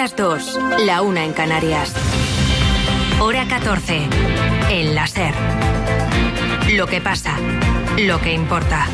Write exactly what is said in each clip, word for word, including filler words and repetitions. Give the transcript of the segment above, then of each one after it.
las dos, la una en Canarias. Hora catorce, en la SER. Lo que pasa, lo que importa.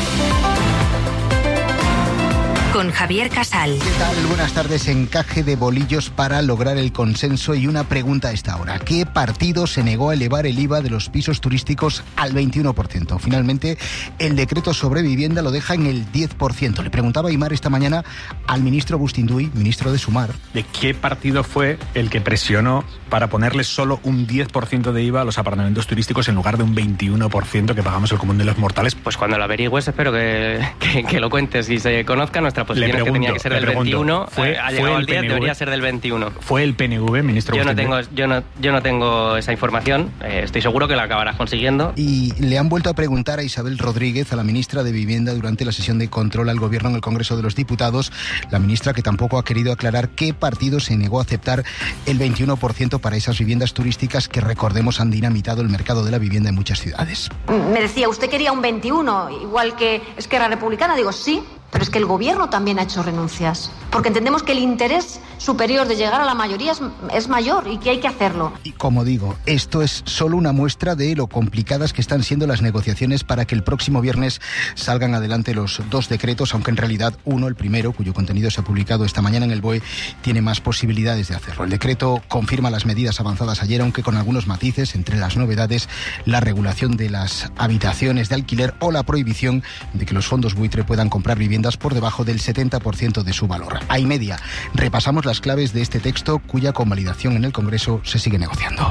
Con Javier Casal. ¿Qué tal? Buenas tardes. Encaje de bolillos para lograr el consenso y una pregunta a esta hora. ¿Qué partido se negó a elevar el I V A de los pisos turísticos al veintiuno por ciento? Finalmente, el decreto sobre vivienda lo deja en el diez por ciento. Le preguntaba Aimar esta mañana al ministro Agustín Duy, ministro de Sumar. ¿De qué partido fue el que presionó para ponerle solo un diez por ciento de I V A a los apartamentos turísticos en lugar de un veintiuno por ciento que pagamos el común de los mortales? Pues cuando lo averigües espero que, que, que lo cuentes y se conozca nuestra posición. Pregunto, que tenía que ser del pregunto, veintiuno, fue, eh, ha llegado el diez, P N V, debería ser del veintiuno. ¿Fue el P N V, ministro? Yo no tengo, yo no, yo no tengo esa información, eh, estoy seguro que la acabarás consiguiendo. Y le han vuelto a preguntar a Isabel Rodríguez, a la ministra de Vivienda, durante la sesión de control al gobierno en el Congreso de los Diputados, la ministra que tampoco ha querido aclarar qué partido se negó a aceptar el veintiuno por ciento para esas viviendas turísticas que, recordemos, han dinamitado el mercado de la vivienda en muchas ciudades. Me decía, usted quería un veintiuno, igual que Esquerra Republicana. Digo, sí, pero es que el gobierno también ha hecho renuncias, porque entendemos que el interés superior de llegar a la mayoría es, es mayor y que hay que hacerlo. Y como digo, esto es solo una muestra de lo complicadas que están siendo las negociaciones para que el próximo viernes salgan adelante los dos decretos, aunque en realidad uno, el primero, cuyo contenido se ha publicado esta mañana en el B O E, tiene más posibilidades de hacerlo. El decreto confirma las medidas avanzadas ayer, aunque con algunos matices, entre las novedades, la regulación de las habitaciones de alquiler o la prohibición de que los fondos buitre puedan comprar viviendas por debajo del setenta por ciento de su valor. A y media repasamos las claves de este texto, cuya convalidación en el Congreso se sigue negociando.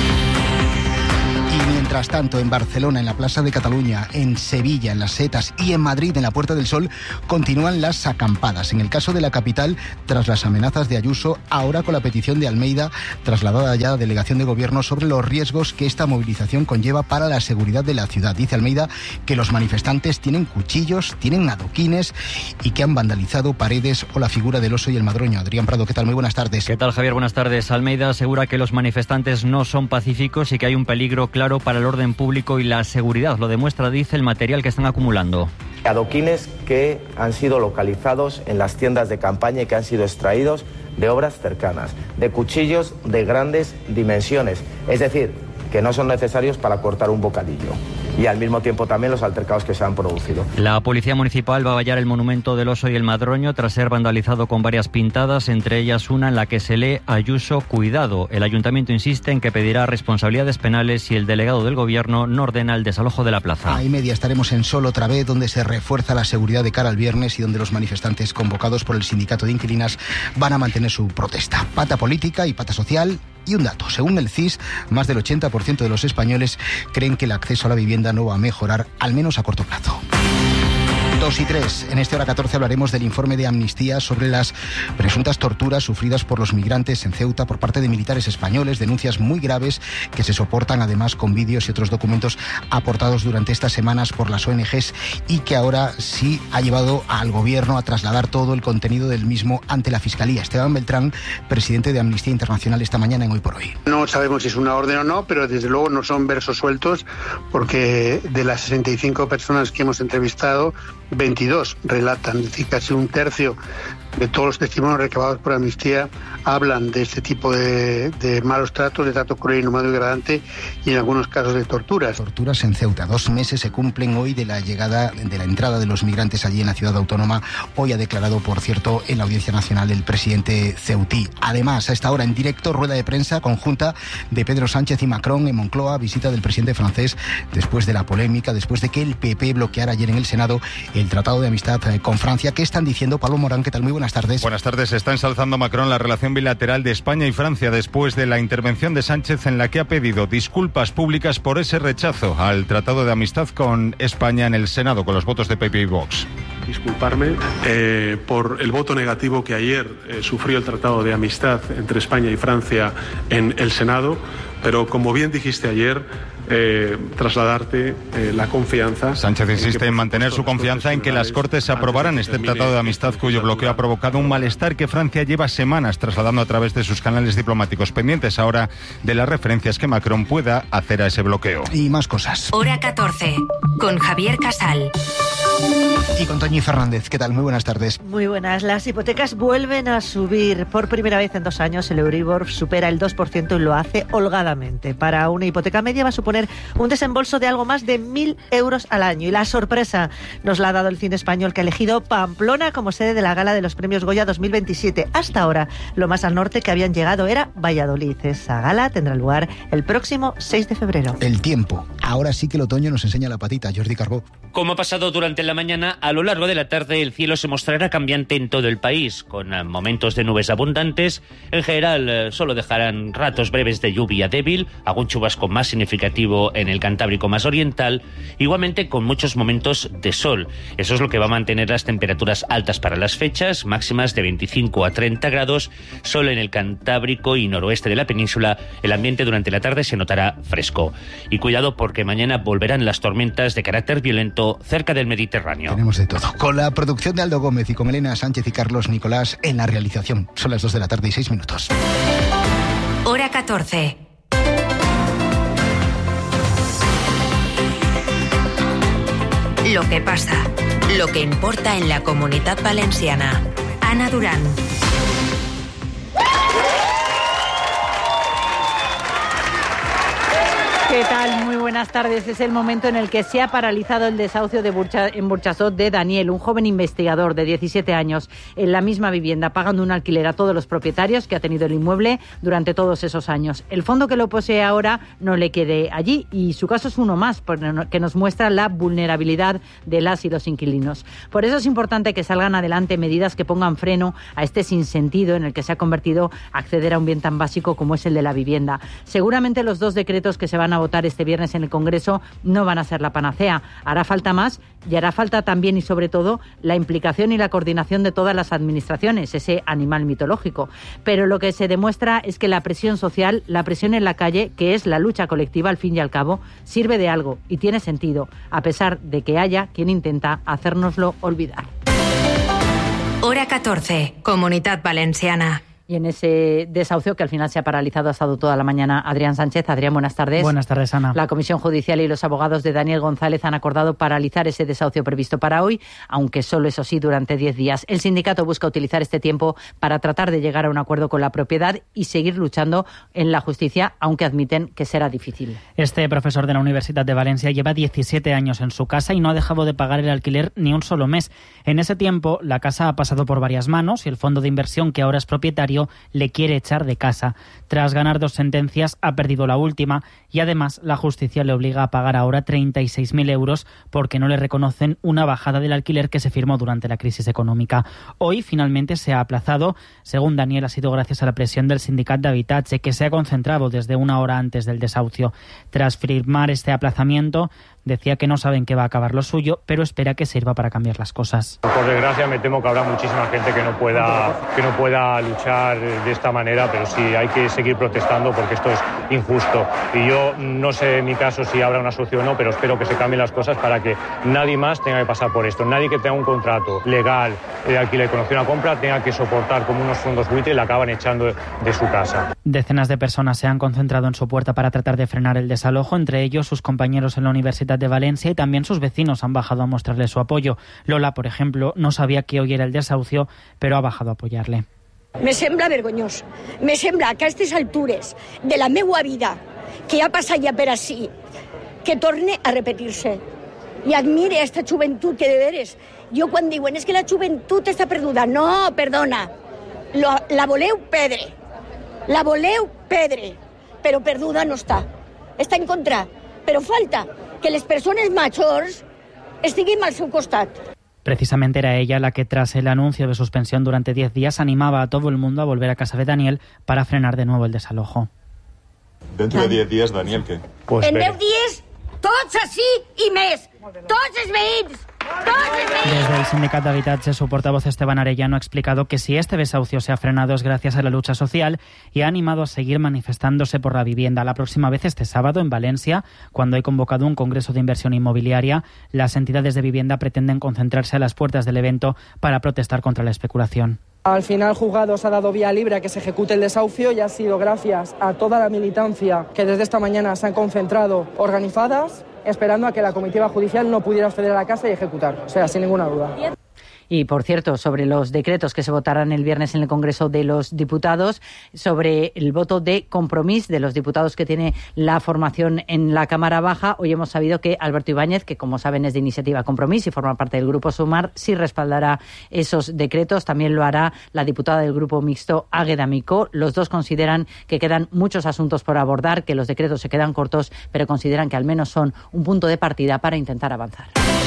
Y mientras tanto, en Barcelona, en la Plaza de Cataluña, en Sevilla, en Las Setas y en Madrid, en la Puerta del Sol, continúan las acampadas. En el caso de la capital, tras las amenazas de Ayuso, ahora con la petición de Almeida, trasladada ya a la delegación de gobierno, sobre los riesgos que esta movilización conlleva para la seguridad de la ciudad. Dice Almeida que los manifestantes tienen cuchillos, tienen adoquines y que han vandalizado paredes o la figura del oso y el madroño. Adrián Prado, ¿qué tal? Muy buenas tardes. ¿Qué tal, Javier? Buenas tardes. Almeida asegura que los manifestantes no son pacíficos y que hay un peligro claro para el orden público y la seguridad. Lo demuestra, dice, el material que están acumulando. Adoquines que han sido localizados en las tiendas de campaña y que han sido extraídos de obras cercanas, de cuchillos de grandes dimensiones, es decir, que no son necesarios para cortar un bocadillo. Y al mismo tiempo también los altercados que se han producido. La Policía Municipal va a vallar el monumento del oso y el madroño tras ser vandalizado con varias pintadas, entre ellas una en la que se lee Ayuso, cuidado. El Ayuntamiento insiste en que pedirá responsabilidades penales si el delegado del Gobierno no ordena el desalojo de la plaza. A y media estaremos en Sol otra vez, donde se refuerza la seguridad de cara al viernes y donde los manifestantes convocados por el sindicato de inquilinas van a mantener su protesta. Pata política y pata social. Y un dato, según el C I S, más del ochenta por ciento de los españoles creen que el acceso a la vivienda no va a mejorar, al menos a corto plazo. dos y tres. En este hora catorce hablaremos del informe de Amnistía sobre las presuntas torturas sufridas por los migrantes en Ceuta por parte de militares españoles, denuncias muy graves que se soportan además con vídeos y otros documentos aportados durante estas semanas por las O N Ges y que ahora sí ha llevado al gobierno a trasladar todo el contenido del mismo ante la Fiscalía. Esteban Beltrán, presidente de Amnistía Internacional, esta mañana en Hoy por Hoy. No sabemos si es una orden o no, pero desde luego no son versos sueltos, porque de las sesenta y cinco personas que hemos entrevistado, veintidós relatan, es decir, casi un tercio de todos los testimonios recabados por Amnistía hablan de este tipo de, de malos tratos, de trato cruel, inhumano y degradante, y en algunos casos de torturas. Torturas en Ceuta. Dos meses se cumplen hoy de la llegada, de la entrada de los migrantes allí en la ciudad autónoma. Hoy ha declarado, por cierto, en la Audiencia Nacional el presidente ceutí. Además, a esta hora en directo, rueda de prensa conjunta de Pedro Sánchez y Macron en Moncloa, visita del presidente francés después de la polémica, después de que el P P bloqueara ayer en el Senado el Tratado de Amistad con Francia. ¿Qué están diciendo? Pablo Morán, ¿qué tal? Muy buenas tardes. Buenas tardes. Está ensalzando Macron la relación bilateral de España y Francia después de la intervención de Sánchez, en la que ha pedido disculpas públicas por ese rechazo al Tratado de Amistad con España en el Senado, con los votos de P P y Vox. Disculparme eh, por el voto negativo que ayer eh, sufrió el Tratado de Amistad entre España y Francia en el Senado, pero como bien dijiste ayer, eh, trasladarte eh, la confianza. Sánchez insiste en mantener su confianza en que las Cortes aprobarán este tratado de amistad cuyo bloqueo ha provocado un malestar que Francia lleva semanas trasladando a través de sus canales diplomáticos, pendientes ahora de las referencias que Macron pueda hacer a ese bloqueo. Y más cosas. Hora catorce, con Javier Casal. Y con Toñi Fernández. ¿Qué tal? Muy buenas tardes. Muy buenas. Las hipotecas vuelven a subir. Por primera vez en dos años el Euribor supera el dos por ciento y lo hace holgadamente. Para una hipoteca media va a suponer un desembolso de algo más de mil euros al año. Y la sorpresa nos la ha dado el cine español, que ha elegido Pamplona como sede de la gala de los premios Goya dos mil veintisiete. Hasta ahora, lo más al norte que habían llegado era Valladolid. Esa gala tendrá lugar el próximo seis de febrero. El tiempo. Ahora sí que el otoño nos enseña la patita. Jordi Carbó. Como ha pasado durante la mañana, a lo largo de la tarde el cielo se mostrará cambiante en todo el país, con momentos de nubes abundantes. En general, solo dejarán ratos breves de lluvia débil, algún chubasco más significativo en el Cantábrico más oriental, igualmente con muchos momentos de sol. Eso es lo que va a mantener las temperaturas altas para las fechas, máximas de veinticinco a treinta grados. Solo en el Cantábrico y noroeste de la península el ambiente durante la tarde se notará fresco. Y cuidado, porque mañana volverán las tormentas de carácter violento cerca del Mediterráneo. Tenemos de todo. Con la producción de Aldo Gómez y con Elena Sánchez y Carlos Nicolás en la realización. Son las dos de la tarde y seis minutos. Hora catorce. Lo que pasa, lo que importa en la Comunitat Valenciana. Ana Durán. ¿Qué tal? Muy buenas tardes. Es el momento en el que se ha paralizado el desahucio de Burcha, en Burchasot de Daniel, un joven investigador de diecisiete años, en la misma vivienda, pagando un alquiler a todos los propietarios que ha tenido el inmueble durante todos esos años. El fondo que lo posee ahora no le quede allí y su caso es uno más, que nos muestra la vulnerabilidad de las y los inquilinos. Por eso es importante que salgan adelante medidas que pongan freno a este sinsentido en el que se ha convertido acceder a un bien tan básico como es el de la vivienda. Seguramente los dos decretos que se van a votar este viernes en el Congreso no van a ser la panacea. Hará falta más y hará falta también y sobre todo la implicación y la coordinación de todas las administraciones, ese animal mitológico. Pero lo que se demuestra es que la presión social, la presión en la calle, que es la lucha colectiva al fin y al cabo, sirve de algo y tiene sentido, a pesar de que haya quien intenta hacérnoslo olvidar. Hora catorce, Comunitat Valenciana. Y en ese desahucio que al final se ha paralizado, ha estado toda la mañana Adrián Sánchez. Adrián, buenas tardes. Buenas tardes, Ana. La Comisión Judicial y los abogados de Daniel González han acordado paralizar ese desahucio previsto para hoy, aunque solo, eso sí, durante diez días. El sindicato busca utilizar este tiempo para tratar de llegar a un acuerdo con la propiedad y seguir luchando en la justicia, aunque admiten que será difícil. Este profesor de la Universidad de Valencia lleva diecisiete años en su casa y no ha dejado de pagar el alquiler ni un solo mes. En ese tiempo, la casa ha pasado por varias manos y el fondo de inversión, que ahora es propietario, le quiere echar de casa. Tras ganar dos sentencias, ha perdido la última y además la justicia le obliga a pagar ahora treinta y seis mil euros porque no le reconocen una bajada del alquiler que se firmó durante la crisis económica. Hoy finalmente se ha aplazado. Según Daniel, ha sido gracias a la presión del Sindicat d'Habitatge, que se ha concentrado desde una hora antes del desahucio. Tras firmar este aplazamiento, decía que no saben qué va a acabar lo suyo, pero espera que sirva para cambiar las cosas. Por desgracia, me temo que habrá muchísima gente que no pueda, que no pueda luchar de esta manera, pero sí hay que seguir protestando porque esto es injusto. Y yo no sé en mi caso si habrá una solución o no, pero espero que se cambien las cosas para que nadie más tenga que pasar por esto. Nadie que tenga un contrato legal de alquiler con opción a compra tenga que soportar como unos fondos buitre y la acaban echando de su casa. Decenas de personas se han concentrado en su puerta para tratar de frenar el desalojo, entre ellos sus compañeros en la Universidad de Valencia, y también sus vecinos han bajado a mostrarle su apoyo. Lola, por ejemplo, no sabía que hoy era el desahucio, pero ha bajado a apoyarle. Me sembla vergonyós. Me sembla que a aquestes altures de la meua vida, que ha passat ja per ací, que torne a repetir-se. I admire aquesta joventut que de veres, jo quan diuen és que la joventut està perduda, no, perdona, la, la voleu perdre, la voleu perdre, però perduda no està, està en contra, però falta que les persones majors estiguin al seu costat. Precisamente era ella la que, tras el anuncio de suspensión durante diez días, animaba a todo el mundo a volver a casa de Daniel para frenar de nuevo el desalojo. Dentro de diez días, Daniel, ¿qué? Pues en deu dies, tots així i més, tots els veïns, Desde el sindicato Habitatge, su portavoz Esteban Arellano ha explicado que si este desahucio se ha frenado es gracias a la lucha social y ha animado a seguir manifestándose por la vivienda. La próxima vez, este sábado, en Valencia, cuando hay convocado un congreso de inversión inmobiliaria, las entidades de vivienda pretenden concentrarse a las puertas del evento para protestar contra la especulación. Al final, Juzgados ha dado vía libre a que se ejecute el desahucio y ha sido gracias a toda la militancia que desde esta mañana se han concentrado organizadas, esperando a que la comitiva judicial no pudiera acceder a la casa y ejecutar, o sea, sin ninguna duda. Y, por cierto, sobre los decretos que se votarán el viernes en el Congreso de los Diputados, sobre el voto de Compromís de los diputados que tiene la formación en la Cámara Baja, hoy hemos sabido que Alberto Ibáñez, que como saben es de Iniciativa Compromís y forma parte del Grupo Sumar, sí respaldará esos decretos. También lo hará la diputada del Grupo Mixto, Águeda Micó. Los dos consideran que quedan muchos asuntos por abordar, que los decretos se quedan cortos, pero consideran que al menos son un punto de partida para intentar avanzar.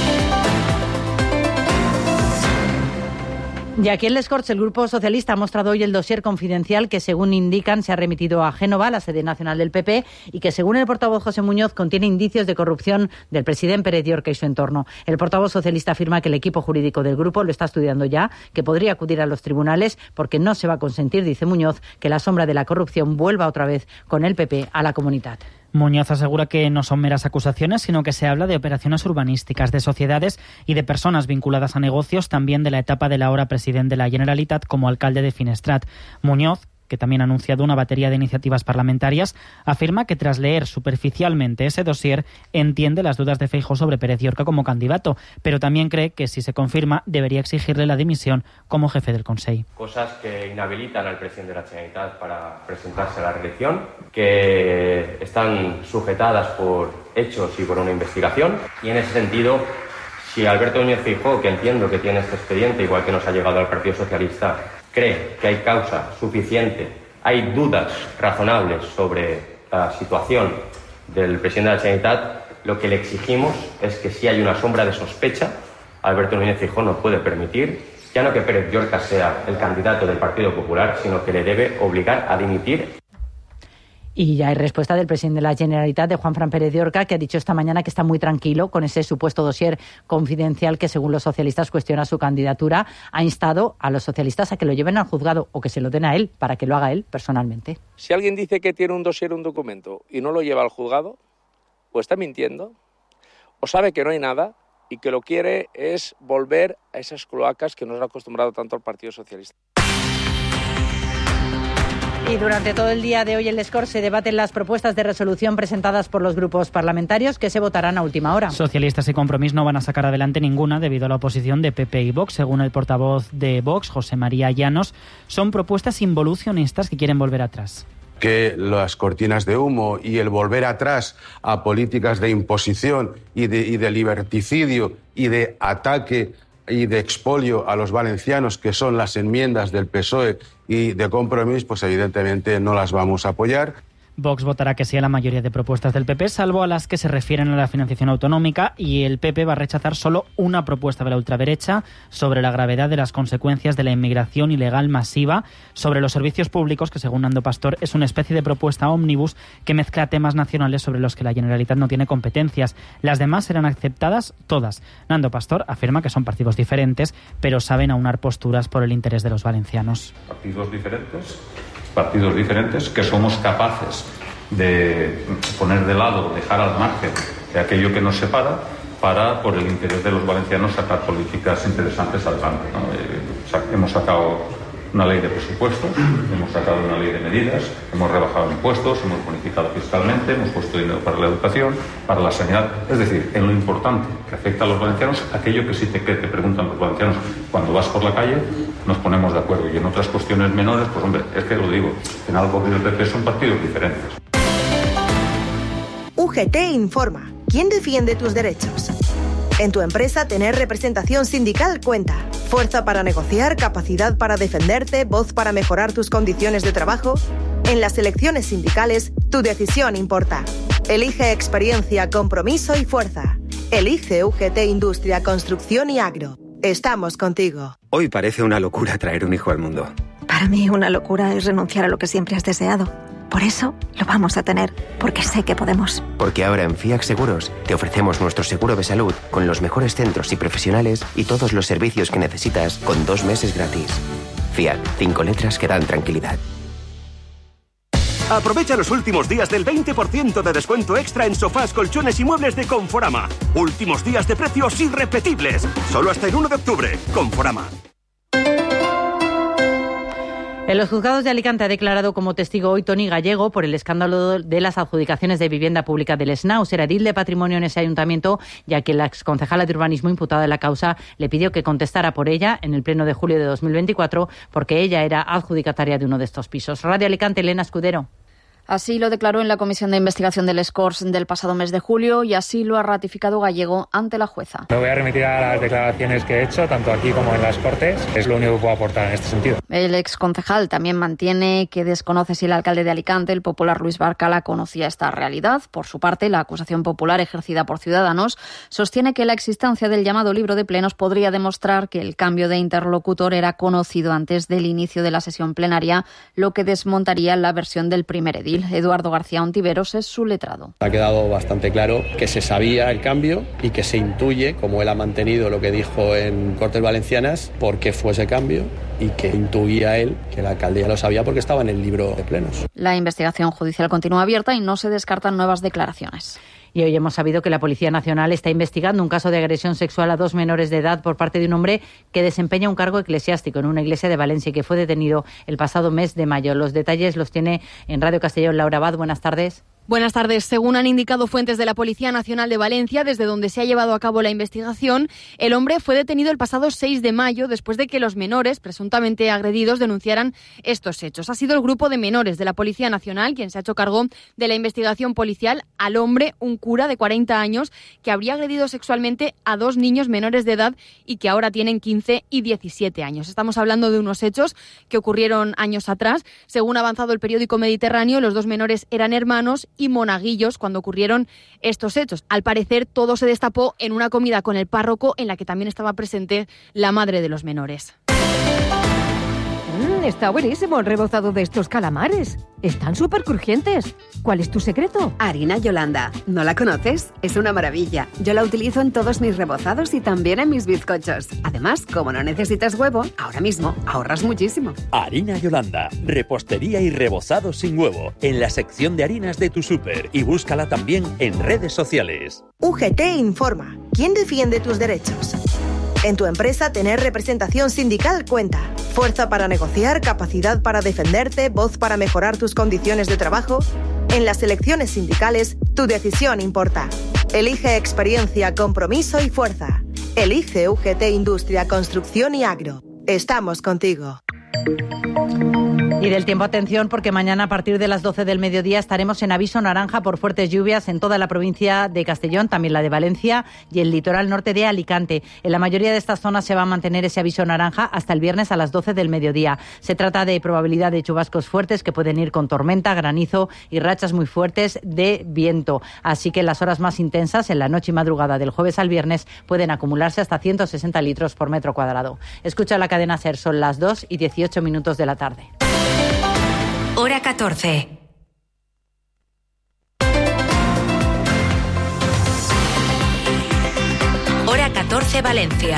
Y aquí en Les Corts, el Grupo Socialista ha mostrado hoy el dossier confidencial que, según indican, se ha remitido a Génova, la sede nacional del P P, y que, según el portavoz José Muñoz, contiene indicios de corrupción del presidente Pérez Llorca y su entorno. El portavoz socialista afirma que el equipo jurídico del grupo lo está estudiando ya, que podría acudir a los tribunales porque no se va a consentir, dice Muñoz, que la sombra de la corrupción vuelva otra vez con el P P a la Comunitat. Muñoz asegura que no son meras acusaciones, sino que se habla de operaciones urbanísticas, de sociedades y de personas vinculadas a negocios, también de la etapa del ahora presidente de la Generalitat como alcalde de Finestrat. Muñoz, que también ha anunciado una batería de iniciativas parlamentarias, afirma que tras leer superficialmente ese dossier entiende las dudas de Feijóo sobre Pérez Llorca como candidato, pero también cree que si se confirma debería exigirle la dimisión como jefe del Consell. Cosas que inhabilitan al presidente de la Generalitat para presentarse a la reelección, que están sujetadas por hechos y por una investigación, y en ese sentido, si Alberto Núñez Feijóo, que entiendo que tiene este expediente, igual que nos ha llegado al Partido Socialista, cree que hay causa suficiente, hay dudas razonables sobre la situación del presidente de la Generalitat, lo que le exigimos es que si hay una sombra de sospecha, Alberto Núñez Feijóo no puede permitir ya no que Pérez Llorca sea el candidato del Partido Popular, sino que le debe obligar a dimitir. Y ya hay respuesta del presidente de la Generalitat, de Juanfran Pérez Llorca, que ha dicho esta mañana que está muy tranquilo con ese supuesto dossier confidencial que, según los socialistas, cuestiona su candidatura. Ha instado a los socialistas a que lo lleven al juzgado o que se lo den a él para que lo haga él personalmente. Si alguien dice que tiene un dossier, un documento, y no lo lleva al juzgado, o está mintiendo, o sabe que no hay nada y que lo quiere es volver a esas cloacas que nos ha acostumbrado tanto el Partido Socialista. Y durante todo el día de hoy en Les Corts se debaten las propuestas de resolución presentadas por los grupos parlamentarios que se votarán a última hora. Socialistas y Compromís no van a sacar adelante ninguna debido a la oposición de P P y Vox. Según el portavoz de Vox, José María Llanos, son propuestas involucionistas que quieren volver atrás. Que las cortinas de humo y el volver atrás a políticas de imposición y de, y de liberticidio y de ataque y de expolio a los valencianos, que son las enmiendas del P S O E y de Compromís, pues evidentemente no las vamos a apoyar. Vox votará que sí a la mayoría de propuestas del P P, salvo a las que se refieren a la financiación autonómica, y el P P va a rechazar solo una propuesta de la ultraderecha sobre la gravedad de las consecuencias de la inmigración ilegal masiva, sobre los servicios públicos, que según Nando Pastor es una especie de propuesta ómnibus que mezcla temas nacionales sobre los que la Generalitat no tiene competencias. Las demás serán aceptadas todas. Nando Pastor afirma que son partidos diferentes, pero saben aunar posturas por el interés de los valencianos. Partidos diferentes... partidos diferentes que somos capaces de poner de lado, dejar al margen de aquello que nos separa para, por el interés de los valencianos, sacar políticas interesantes adelante, ¿no? Eh, hemos sacado una ley de presupuestos, hemos sacado una ley de medidas, hemos rebajado impuestos, hemos bonificado fiscalmente, hemos puesto dinero para la educación, para la sanidad. Es decir, en lo importante que afecta a los valencianos, aquello que sí te, que te preguntan los valencianos cuando vas por la calle, nos ponemos de acuerdo. Y en otras cuestiones menores, pues hombre, es que lo digo, en algo que el P P son partidos diferentes. U G T informa. ¿Quién defiende tus derechos? En tu empresa, tener representación sindical cuenta. Fuerza para negociar, capacidad para defenderte, voz para mejorar tus condiciones de trabajo. En las elecciones sindicales, tu decisión importa. Elige experiencia, compromiso y fuerza. Elige U G T Industria, Construcción y Agro. Estamos contigo. Hoy parece una locura traer un hijo al mundo. Para mí, una locura es renunciar a lo que siempre has deseado. Por eso lo vamos a tener, porque sé que podemos. Porque ahora en Fiac Seguros te ofrecemos nuestro seguro de salud con los mejores centros y profesionales y todos los servicios que necesitas con dos meses gratis. Fiac, cinco letras que dan tranquilidad. Aprovecha los últimos días del veinte por ciento de descuento extra en sofás, colchones y muebles de Conforama. Últimos días de precios irrepetibles. Solo hasta el uno de octubre. Conforama. En los juzgados de Alicante ha declarado como testigo hoy Toni Gallego por el escándalo de las adjudicaciones de vivienda pública del Snaus. Era edil de patrimonio en ese ayuntamiento, ya que la exconcejala de urbanismo imputada en la causa le pidió que contestara por ella en el pleno de julio de dos mil veinticuatro, porque ella era adjudicataria de uno de estos pisos. Radio Alicante, Elena Escudero. Así lo declaró en la Comisión de Investigación del Scors del pasado mes de julio y así lo ha ratificado Gallego ante la jueza. Me voy a remitir a las declaraciones que he hecho, tanto aquí como en las Cortes. Es lo único que puedo aportar en este sentido. El exconcejal también mantiene que desconoce si el alcalde de Alicante, el popular Luis Barcala, conocía esta realidad. Por su parte, la acusación popular ejercida por Ciudadanos sostiene que la existencia del llamado libro de plenos podría demostrar que el cambio de interlocutor era conocido antes del inicio de la sesión plenaria, lo que desmontaría la versión del primer edil. Eduardo García Ontiveros es su letrado. Ha quedado bastante claro que se sabía el cambio y que se intuye, como él ha mantenido lo que dijo en Cortes Valencianas, por qué fue ese cambio y que intuía él que la alcaldía lo sabía porque estaba en el libro de plenos. La investigación judicial continúa abierta y no se descartan nuevas declaraciones. Y hoy hemos sabido que la Policía Nacional está investigando un caso de agresión sexual a dos menores de edad por parte de un hombre que desempeña un cargo eclesiástico en una iglesia de Valencia y que fue detenido el pasado mes de mayo. Los detalles los tiene en Radio Castellón Laura Abad. Buenas tardes. Buenas tardes. Según han indicado fuentes de la Policía Nacional de Valencia, desde donde se ha llevado a cabo la investigación, el hombre fue detenido el pasado seis de mayo después de que los menores, presuntamente agredidos, denunciaran estos hechos. Ha sido el grupo de menores de la Policía Nacional quien se ha hecho cargo de la investigación policial al hombre, un cura de cuarenta años, que habría agredido sexualmente a dos niños menores de edad y que ahora tienen quince y diecisiete años. Estamos hablando de unos hechos que ocurrieron años atrás. Según ha avanzado el periódico Mediterráneo, los dos menores eran hermanos y monaguillos cuando ocurrieron estos hechos. Al parecer, todo se destapó en una comida con el párroco en la que también estaba presente la madre de los menores. Mm, está buenísimo el rebozado de estos calamares. Están súper crujientes. ¿Cuál es tu secreto? Harina Yolanda. ¿No la conoces? Es una maravilla. Yo la utilizo en todos mis rebozados y también en mis bizcochos. Además, como no necesitas huevo, ahora mismo ahorras muchísimo. Harina Yolanda. Repostería y rebozado sin huevo. En la sección de harinas de tu súper. Y búscala también en redes sociales. U G T informa. ¿Quién defiende tus derechos? En tu empresa, tener representación sindical cuenta. Fuerza para negociar, capacidad para defenderte, voz para mejorar tus condiciones de trabajo. En las elecciones sindicales, tu decisión importa. Elige experiencia, compromiso y fuerza. Elige U G T Industria, Construcción y Agro. Estamos contigo. Y del tiempo, atención, porque mañana a partir de las doce del mediodía estaremos en aviso naranja por fuertes lluvias en toda la provincia de Castellón, también la de Valencia y el litoral norte de Alicante. En la mayoría de estas zonas se va a mantener ese aviso naranja hasta el viernes a las doce del mediodía. Se trata de probabilidad de chubascos fuertes que pueden ir con tormenta, granizo y rachas muy fuertes de viento. Así que en las horas más intensas, en la noche y madrugada del jueves al viernes, pueden acumularse hasta ciento sesenta litros por metro cuadrado. Escucha la cadena SER, son las dos y dieciocho minutos de la tarde. Hora catorce. Hora catorce, Valencia.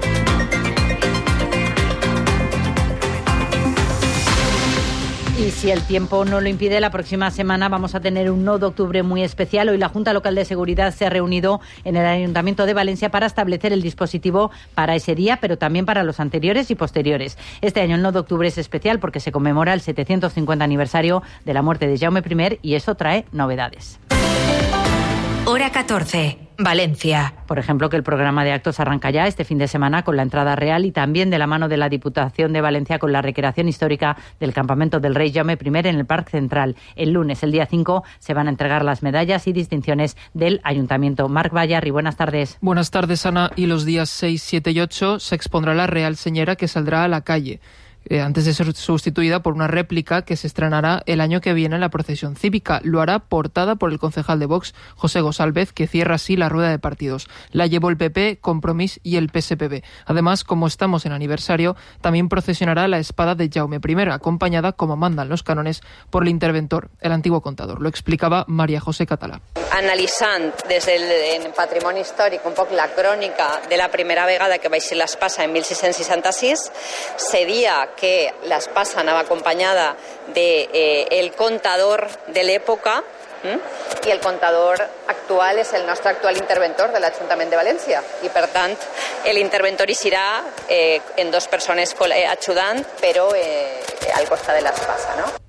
Y si el tiempo no lo impide, la próxima semana vamos a tener un no de octubre muy especial. Hoy la Junta Local de Seguridad se ha reunido en el Ayuntamiento de Valencia para establecer el dispositivo para ese día, pero también para los anteriores y posteriores. Este año el no de octubre es especial porque se conmemora el setecientos cincuenta aniversario de la muerte de Jaume primero y eso trae novedades. Hora catorce, Valencia. Por ejemplo, que el programa de actos arranca ya este fin de semana con la entrada real y también de la mano de la Diputación de Valencia con la recreación histórica del campamento del Rey Jaume primero en el Parque Central. El lunes, el día cinco, se van a entregar las medallas y distinciones del Ayuntamiento. Marc Bayarri, buenas tardes. Buenas tardes, Ana. Y los días seis, siete y ocho se expondrá la Real Señera que saldrá a la calle. eh, antes de ser sustituida por una réplica que se estrenará el año que viene en la procesión cívica. Lo hará portada por el concejal de Vox, José González, que cierra así la rueda de partidos. La llevó el P P, Compromís y el P S P B. Además, como estamos en aniversario, también procesionará la espada de Jaume primero, acompañada, como mandan los cánones, por el interventor, el antiguo contador. Lo explicaba María José Català. Analitzant des del patrimoni històric un poc la crònica de la primera vegada que va eixir l'espasa en mil sis-cents seixanta-sis, se dia que l'espasa anava acompanyada del de, eh, contador de l'època, i el contador actual és el nostre actual interventor de l'Ajuntament de València i per tant l'interventor hi serà eh, en dos persones ajudant però eh, al costat de l'espasa, ¿no?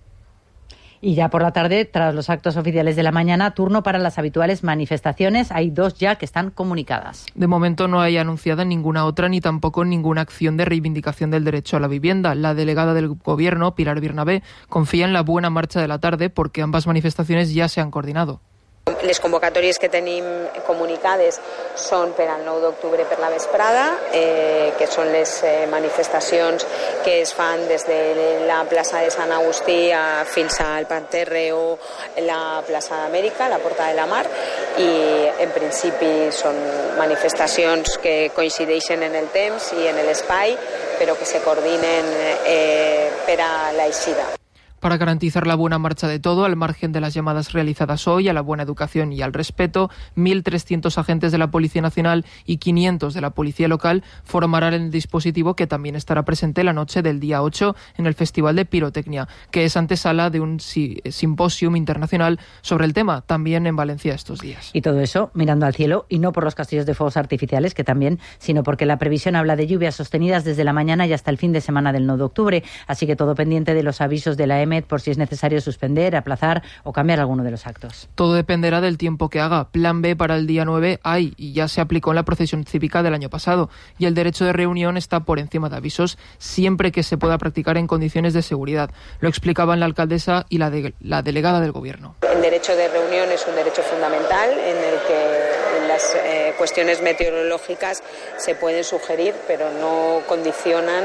Y ya por la tarde, tras los actos oficiales de la mañana, turno para las habituales manifestaciones. Hay dos ya que están comunicadas. De momento no hay anunciada ninguna otra ni tampoco ninguna acción de reivindicación del derecho a la vivienda. La delegada del Gobierno, Pilar Bernabé, confía en la buena marcha de la tarde porque ambas manifestaciones ya se han coordinado. Les convocatòries que tenim comunicades són per al nou d'octubre per la vesprada, eh, que són les eh, manifestacions que es fan des de la plaça de Sant Agustí a, fins al Parterre o la plaça d'Amèrica, la Porta de la Mar, i en principi són manifestacions que coincideixen en el temps i en l'espai, però que se coordinen eh, per a l'eixida. Para garantizar la buena marcha de todo, al margen de las llamadas realizadas hoy a la buena educación y al respeto, mil trescientos agentes de la Policía Nacional y quinientos de la Policía Local formarán el dispositivo que también estará presente la noche del día ocho en el Festival de Pirotecnia, que es antesala de un simposium internacional sobre el tema, también en Valencia estos días. Y todo eso mirando al cielo, y no por los castillos de fuegos artificiales, que también, sino porque la previsión habla de lluvias sostenidas desde la mañana y hasta el fin de semana del nueve de octubre, así que todo pendiente de los avisos de la E M E D por si es necesario suspender, aplazar o cambiar alguno de los actos. Todo dependerá del tiempo que haga. Plan B para el día nueve hay y ya se aplicó en la procesión cívica del año pasado, y el derecho de reunión está por encima de avisos siempre que se pueda practicar en condiciones de seguridad. Lo explicaban la alcaldesa y la, de, la delegada del Gobierno. El derecho de reunión es un derecho fundamental en el que las eh, cuestiones meteorológicas se pueden sugerir, pero no condicionan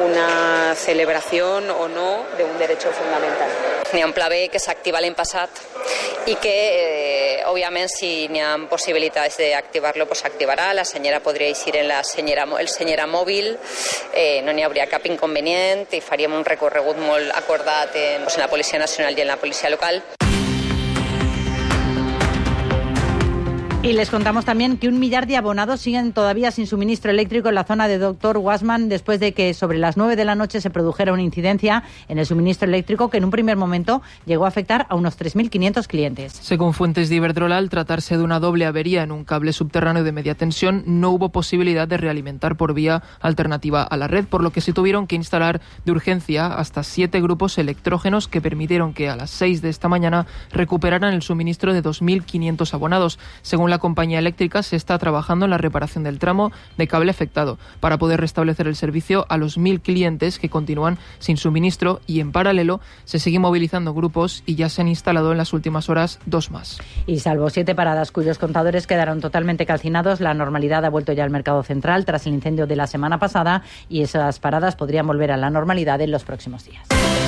una celebración o no de un derecho fundamental. N'hi ha un pla B que s'activa l'any passat i que, eh, òbviament, si n'hi ha possibilitats d'activar-lo, pues s'activarà. La senyera podria eixir en la senyera, el senyera mòbil, eh, no n'hi hauria cap inconvenient i faríem un recorregut molt acordat en, pues, en la Policia Nacional i en la Policia Local. Y les contamos también que un millar de abonados siguen todavía sin suministro eléctrico en la zona de Doctor Guasman después de que sobre las nueve de la noche se produjera una incidencia en el suministro eléctrico que en un primer momento llegó a afectar a unos tres mil quinientos clientes. Según fuentes de Iberdrola, al tratarse de una doble avería en un cable subterráneo de media tensión, no hubo posibilidad de realimentar por vía alternativa a la red, por lo que se tuvieron que instalar de urgencia hasta siete grupos electrógenos que permitieron que a las seis de esta mañana recuperaran el suministro de dos mil quinientos abonados. Según la compañía eléctrica, se está trabajando en la reparación del tramo de cable afectado para poder restablecer el servicio a los mil clientes que continúan sin suministro, y en paralelo se siguen movilizando grupos y ya se han instalado en las últimas horas dos más. Y salvo siete paradas cuyos contadores quedaron totalmente calcinados, la normalidad ha vuelto ya al mercado central tras el incendio de la semana pasada, y esas paradas podrían volver a la normalidad en los próximos días.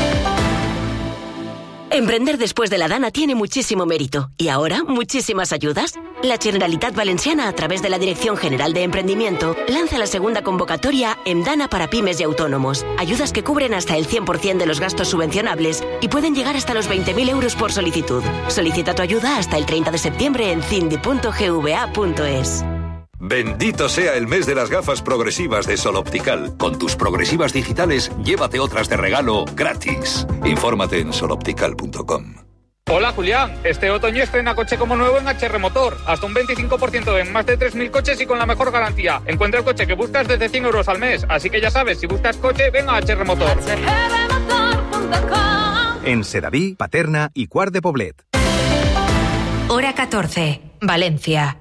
Emprender después de la Dana tiene muchísimo mérito y ahora muchísimas ayudas. La Generalitat Valenciana, a través de la Dirección General de Emprendimiento, lanza la segunda convocatoria en Dana para pymes y autónomos. Ayudas que cubren hasta el cien por ciento de los gastos subvencionables y pueden llegar hasta los veinte mil euros por solicitud. Solicita tu ayuda hasta el treinta de septiembre en cindi punto gva punto es. Bendito sea el mes de las gafas progresivas de Sol Optical. Con tus progresivas digitales, llévate otras de regalo gratis. Infórmate en sol optical punto com. Hola Julián, este otoño estrena coche como nuevo en H R Motor. Hasta un veinticinco por ciento en más de tres mil coches y con la mejor garantía. Encuentra el coche que buscas desde cien euros al mes. Así que ya sabes, si buscas coche, ven a H R Motor. H R motor punto com. En Sedaví, Paterna y Quart de Poblet. Hora catorce, Valencia.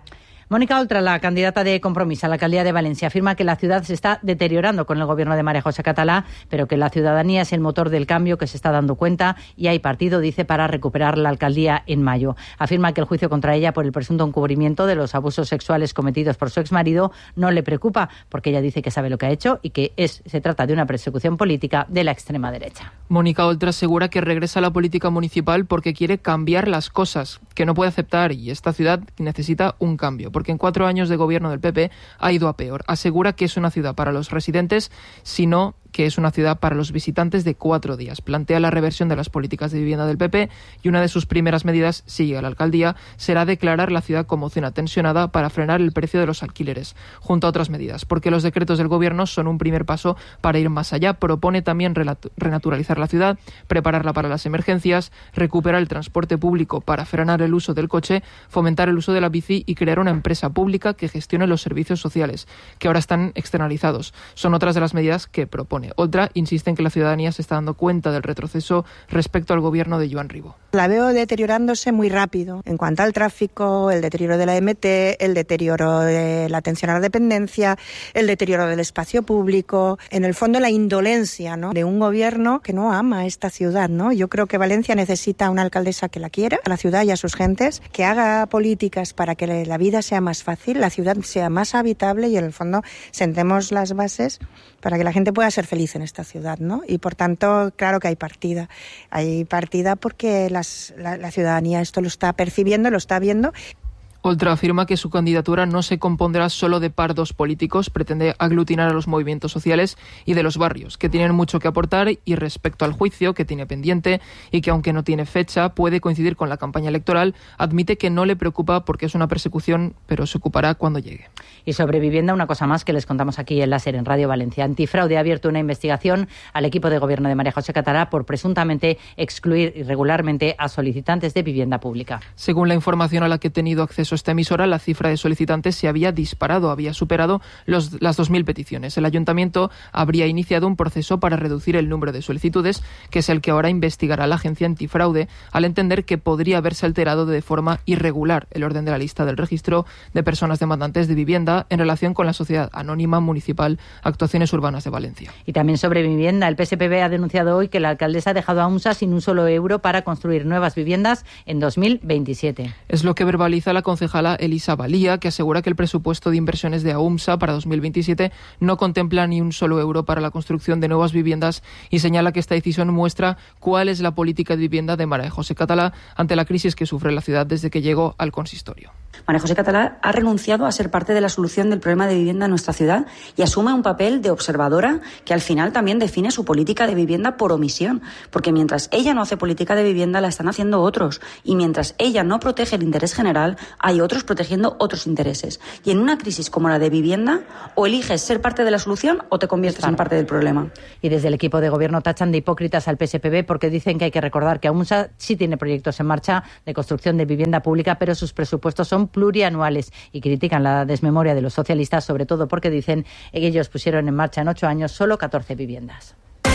Mónica Oltra, la candidata de Compromís a la alcaldía de Valencia, afirma que la ciudad se está deteriorando con el gobierno de María José Catalá, pero que la ciudadanía es el motor del cambio, que se está dando cuenta y hay partido, dice, para recuperar la alcaldía en mayo. Afirma que el juicio contra ella por el presunto encubrimiento de los abusos sexuales cometidos por su exmarido no le preocupa, porque ella dice que sabe lo que ha hecho y que es, se trata de una persecución política de la extrema derecha. Mónica Oltra asegura que regresa a la política municipal porque quiere cambiar las cosas, que no puede aceptar, y esta ciudad necesita un cambio, porque en cuatro años de gobierno del P P ha ido a peor. Asegura que es una ciudad para los residentes, sino que es una ciudad para los visitantes de cuatro días. Plantea la reversión de las políticas de vivienda del P P y una de sus primeras medidas, si llega a la alcaldía, será declarar la ciudad como zona tensionada para frenar el precio de los alquileres, junto a otras medidas, porque los decretos del gobierno son un primer paso para ir más allá. Propone también renaturalizar la ciudad, prepararla para las emergencias, recuperar el transporte público para frenar el uso del coche, fomentar el uso de la bici y crear una empresa pública que gestione los servicios sociales, que ahora están externalizados. Son otras de las medidas que propone. Otra insiste en que la ciudadanía se está dando cuenta del retroceso respecto al gobierno de Joan Ribó. La veo deteriorándose muy rápido en cuanto al tráfico, el deterioro de la M T, el deterioro de la atención a la dependencia, el deterioro del espacio público, en el fondo la indolencia, ¿no?, de un gobierno que no ama esta ciudad, ¿no? Yo creo que Valencia necesita una alcaldesa que la quiera, a la ciudad y a sus gentes, que haga políticas para que la vida sea más fácil, la ciudad sea más habitable y en el fondo sentemos las bases para que la gente pueda ser feliz en esta ciudad, ¿no? Y por tanto, claro que hay partida. Hay partida porque las, la, la ciudadanía esto lo está percibiendo, lo está viendo. Oltra afirma que su candidatura no se compondrá solo de pardos políticos, pretende aglutinar a los movimientos sociales y de los barrios, que tienen mucho que aportar, y respecto al juicio que tiene pendiente y que, aunque no tiene fecha, puede coincidir con la campaña electoral, admite que no le preocupa porque es una persecución, pero se ocupará cuando llegue. Y sobre vivienda, una cosa más que les contamos aquí en Láser en Radio Valencia. Antifraude ha abierto una investigación al equipo de gobierno de María José Catalá por presuntamente excluir irregularmente a solicitantes de vivienda pública. Según la información a la que he tenido acceso esta emisora, la cifra de solicitantes se había disparado, había superado los, las dos mil peticiones. El ayuntamiento habría iniciado un proceso para reducir el número de solicitudes, que es el que ahora investigará la agencia antifraude, al entender que podría haberse alterado de forma irregular el orden de la lista del registro de personas demandantes de vivienda en relación con la Sociedad Anónima Municipal Actuaciones Urbanas de Valencia. Y también sobre vivienda, el P S P B ha denunciado hoy que la alcaldesa ha dejado a UMSA sin un solo euro para construir nuevas viviendas en dos mil veintisiete. Es lo que verbaliza la concejala Elisa Valía, que asegura que el presupuesto de inversiones de AUMSA para dos mil veintisiete no contempla ni un solo euro para la construcción de nuevas viviendas, y señala que esta decisión muestra cuál es la política de vivienda de María José Catalá ante la crisis que sufre la ciudad desde que llegó al consistorio. María José Catalá ha renunciado a ser parte de la solución del problema de vivienda en nuestra ciudad y asume un papel de observadora que al final también define su política de vivienda por omisión, porque mientras ella no hace política de vivienda la están haciendo otros, y mientras ella no protege el interés general hay otros protegiendo otros intereses. Y en una crisis como la de vivienda, o eliges ser parte de la solución o te conviertes en parte del problema. Y desde el equipo de gobierno tachan de hipócritas al P S P B porque dicen que hay que recordar que AUMSA sí tiene proyectos en marcha de construcción de vivienda pública, pero sus presupuestos son plurianuales, y critican la desmemoria de los socialistas, sobre todo porque dicen que ellos pusieron en marcha en ocho años solo catorce viviendas.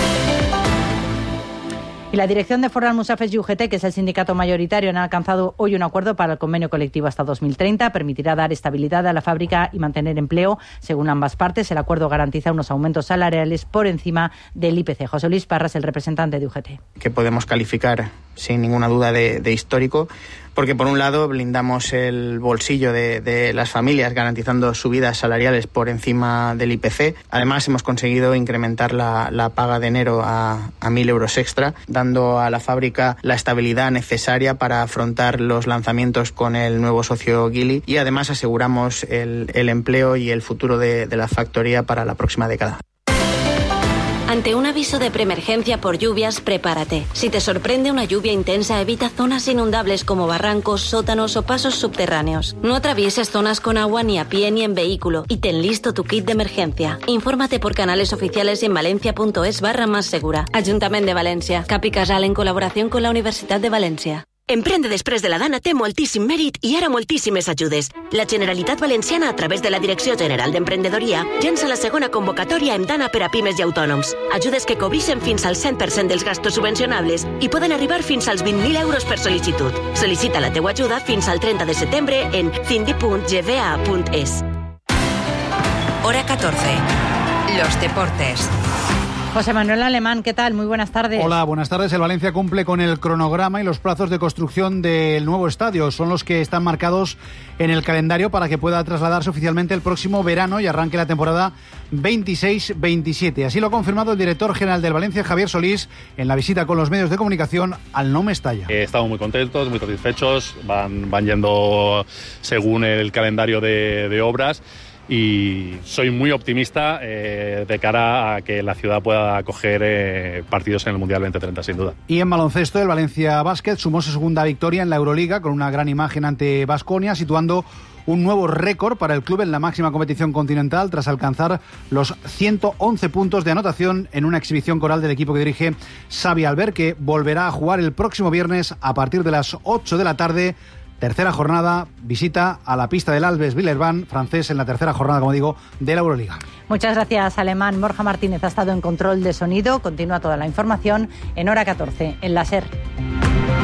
Y la dirección de Ford Almusafes y U G T, que es el sindicato mayoritario, han alcanzado hoy un acuerdo para el convenio colectivo hasta dos mil treinta. Permitirá dar estabilidad a la fábrica y mantener empleo. Según ambas partes, el acuerdo garantiza unos aumentos salariales por encima del I P C. José Luis Parras, el representante de U G T. Que podemos calificar sin ninguna duda de, de histórico, porque por un lado blindamos el bolsillo de, de las familias garantizando subidas salariales por encima del I P C. Además hemos conseguido incrementar la, la paga de enero a, a mil euros extra, dando a la fábrica la estabilidad necesaria para afrontar los lanzamientos con el nuevo socio Geely, y además aseguramos el, el empleo y el futuro de, de la factoría para la próxima década. Ante un aviso de preemergencia por lluvias, prepárate. Si te sorprende una lluvia intensa, evita zonas inundables como barrancos, sótanos o pasos subterráneos. No atravieses zonas con agua ni a pie ni en vehículo, y ten listo tu kit de emergencia. Infórmate por canales oficiales en valencia.es barra más segura. Ayuntamiento de Valencia. Capi Casal en colaboración con la Universidad de Valencia. Emprende després de la Dana té moltíssim mèrit i ara moltíssimes ajudes. La Generalitat Valenciana, a través de la Direcció General d'Emprenedoria, llença la segona convocatòria amb Dana per a pimes i autònoms. Ajudes que cobreixen fins al cent per cent dels gastos subvencionables i poden arribar fins als vint mil euros per sol·licitud. Sol·licita la teua ajuda fins al trenta de setembre en cindi punt g v a punt es. Hora catorce. Los deportes. José Manuel Alemán, ¿qué tal? Muy buenas tardes. Hola, buenas tardes. El Valencia cumple con el cronograma y los plazos de construcción del nuevo estadio. Son los que están marcados en el calendario para que pueda trasladarse oficialmente el próximo verano y arranque la temporada veintiséis veintisiete. Así lo ha confirmado el director general del Valencia, Javier Solís, en la visita con los medios de comunicación al No Mestalla. Eh, estamos muy contentos, muy satisfechos. Van, van yendo según el calendario de, de obras. Y soy muy optimista eh, de cara a que la ciudad pueda acoger eh, partidos en el Mundial veinte treinta, sin duda. Y en baloncesto, el Valencia Basket sumó su segunda victoria en la Euroliga con una gran imagen ante Baskonia, situando un nuevo récord para el club en la máxima competición continental tras alcanzar los ciento once puntos de anotación en una exhibición coral del equipo que dirige Xavi Albert, que volverá a jugar el próximo viernes a partir de las ocho de la tarde. Tercera jornada, visita a la pista del Albes Villeurbanne francés en la tercera jornada, como digo, de la Euroliga. Muchas gracias, Alemán. Borja Martínez ha estado en control de sonido. Continúa toda la información en Hora catorce, en la SER.